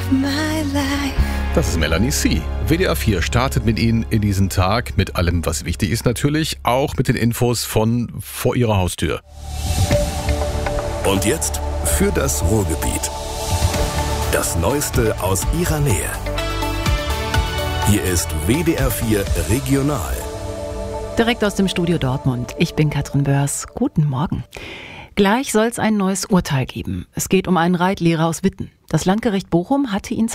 Das ist Melanie C. WDR 4 startet mit Ihnen in diesen Tag mit allem, was wichtig ist natürlich, auch mit den Infos von vor Ihrer Haustür. Und jetzt für das Ruhrgebiet. Das Neueste aus Ihrer Nähe. Hier ist WDR 4 Regional. Direkt aus dem Studio Dortmund. Ich bin Katrin Börs. Guten Morgen. Gleich soll es ein neues Urteil geben. Es geht um einen Reitlehrer aus Witten. Das Landgericht Bochum hatte ihn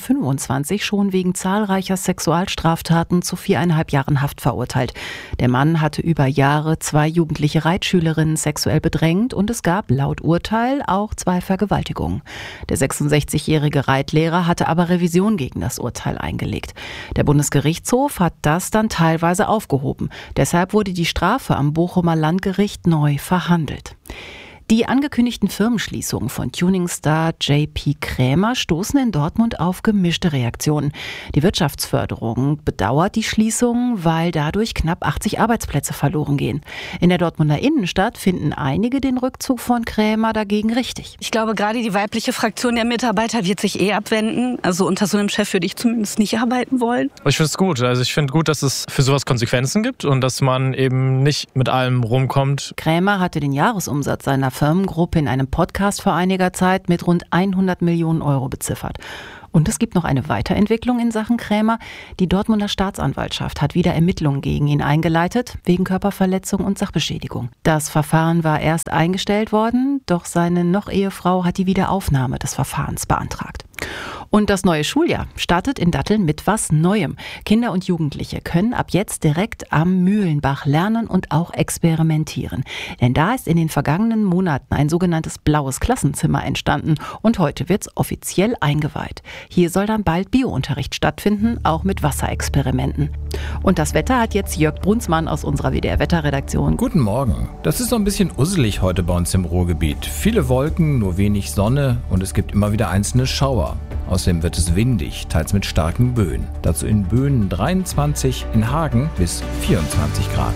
2025 schon wegen zahlreicher Sexualstraftaten zu 4,5 Jahren Haft verurteilt. Der Mann hatte über Jahre 2 jugendliche Reitschülerinnen sexuell bedrängt und es gab laut Urteil auch 2 Vergewaltigungen. Der 66-jährige Reitlehrer hatte aber Revision gegen das Urteil eingelegt. Der Bundesgerichtshof hat das dann teilweise aufgehoben. Deshalb wurde die Strafe am Bochumer Landgericht neu verhandelt. Die angekündigten Firmenschließungen von Tuningstar JP Krämer stoßen in Dortmund auf gemischte Reaktionen. Die Wirtschaftsförderung bedauert die Schließungen, weil dadurch knapp 80 Arbeitsplätze verloren gehen. In der Dortmunder Innenstadt finden einige den Rückzug von Krämer dagegen richtig. Ich glaube, gerade die weibliche Fraktion der Mitarbeiter wird sich abwenden. Also unter so einem Chef würde ich zumindest nicht arbeiten wollen. Ich finde es gut. Also ich finde gut, dass es für sowas Konsequenzen gibt und dass man eben nicht mit allem rumkommt. Krämer hatte den Jahresumsatz seiner Firmengruppe in einem Podcast vor einiger Zeit mit rund 100 Millionen Euro beziffert. Und es gibt noch eine Weiterentwicklung in Sachen Krämer. Die Dortmunder Staatsanwaltschaft hat wieder Ermittlungen gegen ihn eingeleitet, wegen Körperverletzung und Sachbeschädigung. Das Verfahren war erst eingestellt worden, doch seine Noch-Ehefrau hat die Wiederaufnahme des Verfahrens beantragt. Und das neue Schuljahr startet in Datteln mit was Neuem. Kinder und Jugendliche können ab jetzt direkt am Mühlenbach lernen und auch experimentieren. Denn da ist in den vergangenen Monaten ein sogenanntes blaues Klassenzimmer entstanden und heute wird's offiziell eingeweiht. Hier soll dann bald Biounterricht stattfinden, auch mit Wasserexperimenten. Und das Wetter hat jetzt Jörg Brunsmann aus unserer WDR-Wetterredaktion. Guten Morgen. Das ist so ein bisschen usselig heute bei uns im Ruhrgebiet. Viele Wolken, nur wenig Sonne und es gibt immer wieder einzelne Schauer. Außerdem wird es windig, teils mit starken Böen. Dazu in Böen 23, in Hagen bis 24 Grad.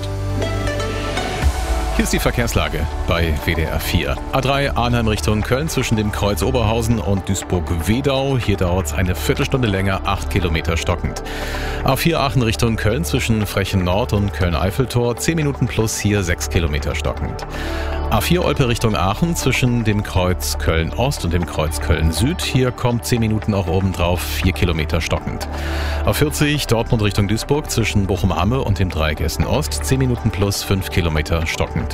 Hier ist die Verkehrslage bei WDR 4. A3 Arnhem Richtung Köln zwischen dem Kreuz Oberhausen und Duisburg-Wedau. Hier dauert es eine Viertelstunde länger, 8 Kilometer stockend. A4 Aachen Richtung Köln zwischen Frechen Nord und Köln-Eiffeltor. 10 Minuten plus, hier 6 Kilometer stockend. A4 Olpe Richtung Aachen zwischen dem Kreuz Köln-Ost und dem Kreuz Köln-Süd. Hier kommt 10 Minuten auch obendrauf, 4 Kilometer stockend. A40 Dortmund Richtung Duisburg zwischen Bochum-Amme und dem Dreieck Essen-Ost. 10 Minuten plus, 5 Kilometer stockend.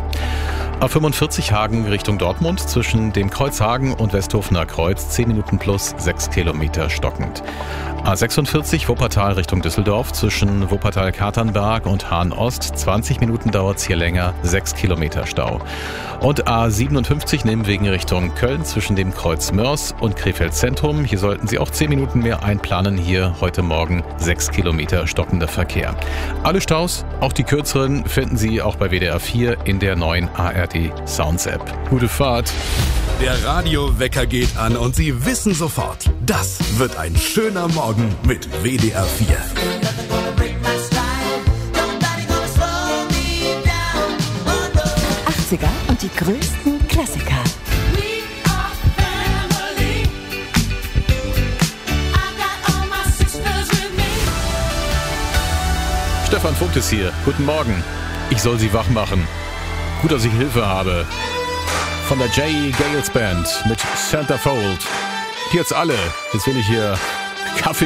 A45 Hagen Richtung Dortmund zwischen dem Kreuz Hagen und Westhofener Kreuz 10 Minuten plus 6 Kilometer stockend. A46 Wuppertal Richtung Düsseldorf zwischen Wuppertal-Katernberg und Hahn-Ost 20 Minuten dauert's hier länger, 6 Kilometer Stau. Und A57 Nimwegen Richtung Köln zwischen dem Kreuz Mörs und Krefeld Zentrum. Hier sollten Sie auch 10 Minuten mehr einplanen. Hier heute Morgen 6 Kilometer stockender Verkehr. Alle Staus, auch die kürzeren, finden Sie auch bei WDR 4 in der neuen ARD Sounds App. Gute Fahrt! Der Radiowecker geht an und Sie wissen sofort, das wird ein schöner Morgen mit WDR 4. 80er und die größten Klassiker. Stefan Vogt ist hier. Guten Morgen. Ich soll Sie wach machen. Gut, dass ich Hilfe habe. Von der J. Gales Band mit Centerfold. Jetzt alle. Jetzt will ich hier Kaffee